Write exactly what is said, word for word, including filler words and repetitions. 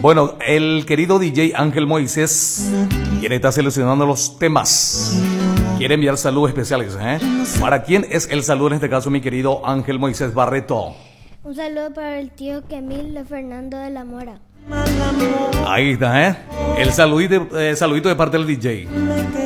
Bueno, el querido D J Ángel Moisés, quien está seleccionando los temas, quiere enviar saludos especiales, ¿eh? ¿Para quién es el saludo en este caso, mi querido Ángel Moisés Barreto? Un saludo para el tío Camil de Fernando de la Mora. Ahí está, ¿eh? El saludito, eh, saludito de parte del D J.